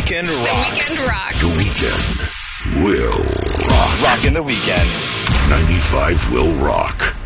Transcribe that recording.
weekend rocks. The weekend rocks. The weekend will rock. Rockin' the weekend. 95 will rock.